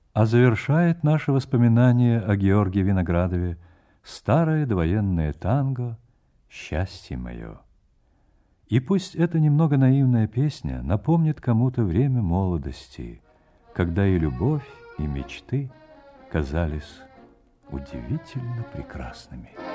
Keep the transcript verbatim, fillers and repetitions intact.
А завершает наше воспоминание о Георгии Виноградове старое довоенное танго «Счастье мое». И пусть эта немного наивная песня напомнит кому-то время молодости, когда и любовь, и мечты казались удивительно прекрасными.